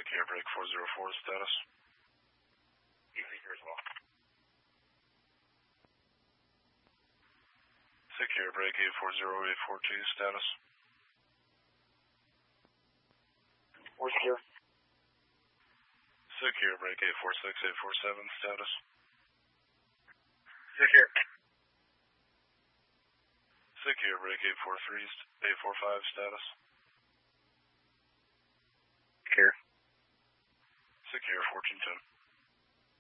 Secure break 404 status. Easy here as well. Secure break 840842 status. We're secure. Secure break 846847 status. Secure. Secure break 845 status. Secure. Secure 1410.